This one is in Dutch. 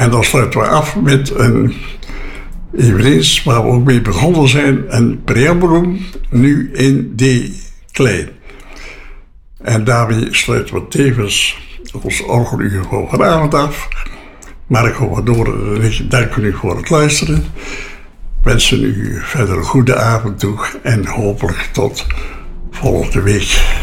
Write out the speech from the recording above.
En dan sluiten we af met een eveneens waar we ook mee begonnen zijn, een preambulum, nu in D klein. En daarmee sluiten we tevens ons orgeluur voor vanavond af. Marco van Doorn en ik danken u voor het luisteren. Wensen u verder een goede avond toe en hopelijk tot volgende week.